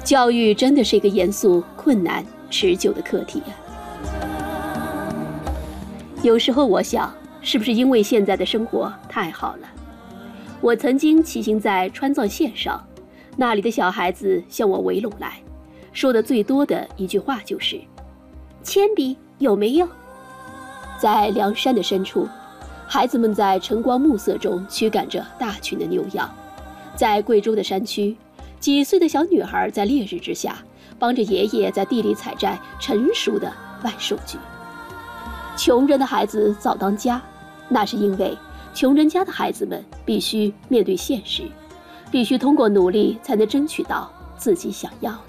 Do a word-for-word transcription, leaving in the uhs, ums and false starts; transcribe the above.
教育真的是一个严肃、困难、持久的课题啊。有时候我想，是不是因为现在的生活太好了？我曾经骑行在川藏线上，那里的小孩子向我围拢来，说的最多的一句话就是：“铅笔有没有？”在凉山的深处，孩子们在晨光暮色中驱赶着大群的牛羊。在贵州的山区，几岁的小女孩在烈日之下，帮着爷爷在地里采摘成熟的万寿菊。穷人的孩子早当家，那是因为穷人家的孩子们必须面对现实，必须通过努力才能争取到自己想要的。